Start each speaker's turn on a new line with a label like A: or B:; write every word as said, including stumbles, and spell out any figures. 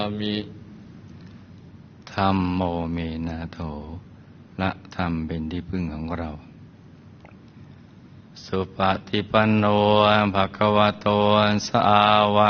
A: มิธัมโมเมนะโถละธรรมเป็นที่พึ่งของเราสุปฏิปันโนภะคะวะโตสาว